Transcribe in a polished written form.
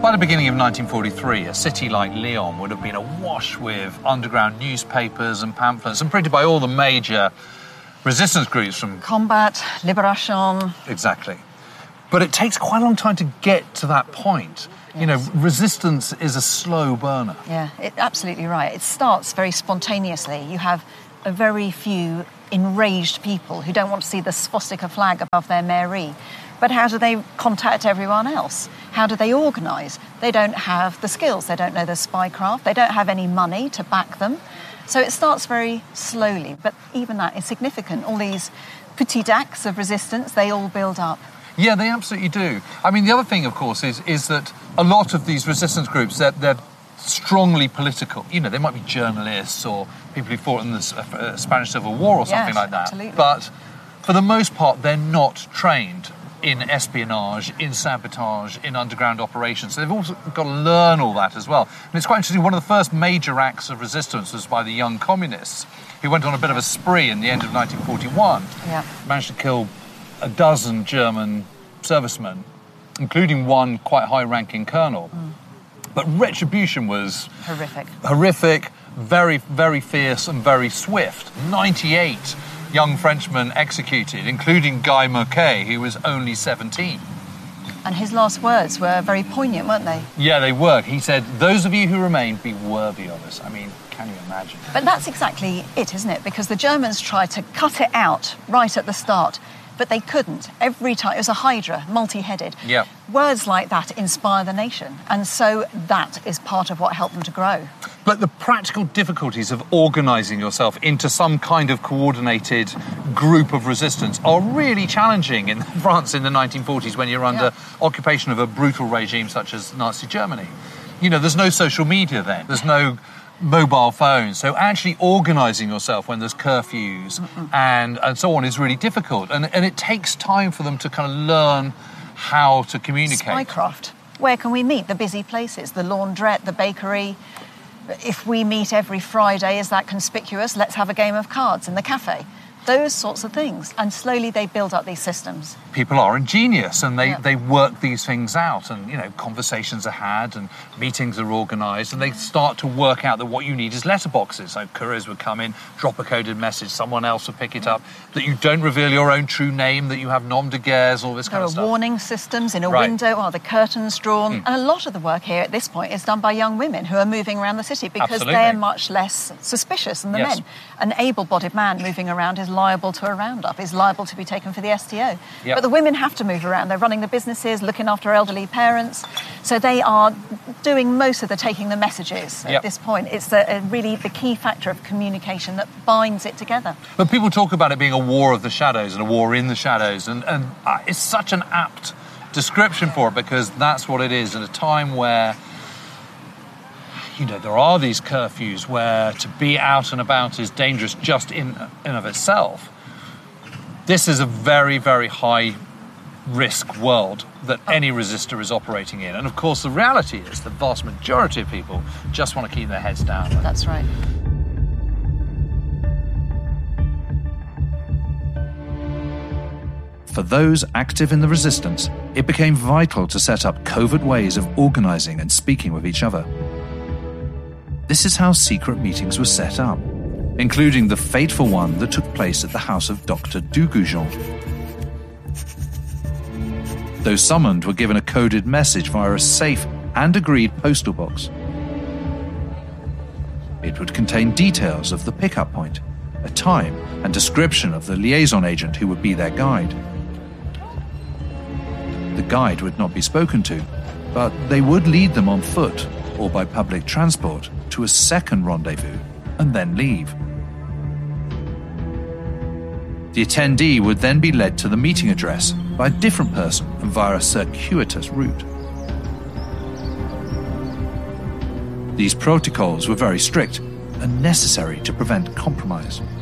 By the beginning of 1943, a city like Lyon would have been awash with underground newspapers and pamphlets and printed by all the major resistance groups from... Combat, Liberation... Exactly. But it takes quite a long time to get to that point. Yes. You know, resistance is a slow burner. Yeah, absolutely right. It starts very spontaneously. You have a very few enraged people who don't want to see the swastika flag above their mairie. But how do they contact everyone else? How do they organise? They don't have the skills. They don't know the spycraft. They don't have any money to back them. So it starts very slowly. But even that is significant. All these petits acts of resistance, they all build up. Yeah, they absolutely do. I mean, the other thing, of course, is that a lot of these resistance groups, they're strongly political. You know, they might be journalists or people who fought in the Spanish Civil War or something like that. Absolutely. But for the most part, they're not trained in espionage, in sabotage, in underground operations. So they've also got to learn all that as well. And it's quite interesting, one of the first major acts of resistance was by the Young Communists, who went on a bit of a spree in the end of 1941. Yeah. Managed to kill a dozen German servicemen, including one quite high-ranking colonel. But retribution was... Horrific, very, very fierce and very swift. 98 young Frenchmen executed, including Guy Moquet, who was only 17. And his last words were very poignant, weren't they? Yeah, they were. He said, "Those of you who remain, be worthy of us." I mean, can you imagine? But that's exactly it, isn't it? Because the Germans tried to cut it out right at the start, but they couldn't. Every time, it was a hydra, multi-headed. Yeah. Words like that inspire the nation. And so that is part of what helped them to grow. But the practical difficulties of organising yourself into some kind of coordinated group of resistance are really challenging in France in the 1940s when you're under occupation of a brutal regime such as Nazi Germany. You know, there's no social media then. There's no mobile phones. So actually organising yourself when there's curfews and so on is really difficult. And it takes time for them to kind of learn how to communicate. Spycraft. Where can we meet? The busy places, the laundrette, the bakery. If we meet every Friday, is that conspicuous? Let's have a game of cards in the cafe. Those sorts of things. And slowly they build up these systems. People are ingenious and they work these things out, and, you know, conversations are had and meetings are organised, and they start to work out that what you need is letterboxes. So couriers would come in, drop a coded message, someone else would pick it up, that you don't reveal your own true name, that you have nom de guerres, all this kind of stuff. There are warning systems in a window, are the curtains drawn. And a lot of the work here at this point is done by young women who are moving around the city because they're much less suspicious than the men. An able-bodied man moving around is liable to a roundup, is liable to be taken for the STO. But the women have to move around. They're running the businesses, looking after elderly parents. So they are doing most of the taking the messages at this point. It's really the key factor of communication that binds it together. But people talk about it being a war of the shadows and a war in the shadows, and it's such an apt description for it, because that's what it is at a time where, you know, there are these curfews where to be out and about is dangerous just in and of itself. This is a very, very high risk world that any resistor is operating in. And of course the reality is the vast majority of people just want to keep their heads down. That's right. For those active in the resistance, it became vital to set up covert ways of organising and speaking with each other. This is how secret meetings were set up, including the fateful one that took place at the house of Dr. Dugoujon. Those summoned were given a coded message via a safe and agreed postal box. It would contain details of the pickup point, a time and description of the liaison agent who would be their guide. The guide would not be spoken to, but they would lead them on foot or by public transport to a second rendezvous and then leave. The attendee would then be led to the meeting address by a different person and via a circuitous route. These protocols were very strict and necessary to prevent compromise.